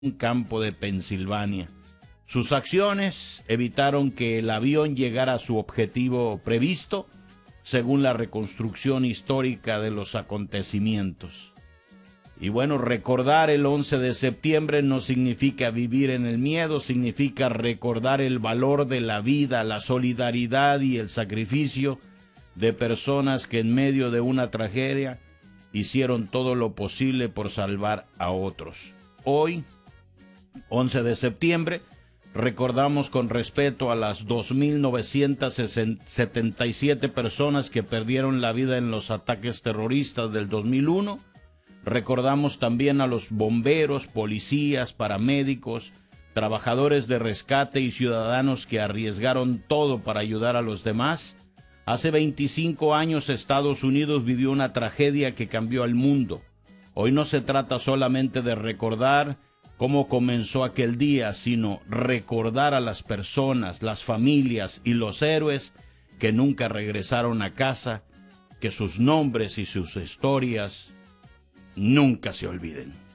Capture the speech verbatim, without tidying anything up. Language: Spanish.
un campo de Pensilvania. Sus acciones evitaron que el avión llegara a su objetivo previsto, según la reconstrucción histórica de los acontecimientos. Y bueno, recordar el once de septiembre no significa vivir en el miedo, significa recordar el valor de la vida, la solidaridad y el sacrificio de personas que en medio de una tragedia hicieron todo lo posible por salvar a otros. Hoy, once de septiembre, recordamos con respeto a las dos mil novecientas setenta y siete personas que perdieron la vida en los ataques terroristas del dos mil uno. Recordamos también a los bomberos, policías, paramédicos, trabajadores de rescate y ciudadanos que arriesgaron todo para ayudar a los demás. Hace veinticinco años Estados Unidos vivió una tragedia que cambió al mundo. Hoy no se trata solamente de recordar cómo comenzó aquel día, sino recordar a las personas, las familias y los héroes que nunca regresaron a casa, que sus nombres y sus historias nunca se olviden.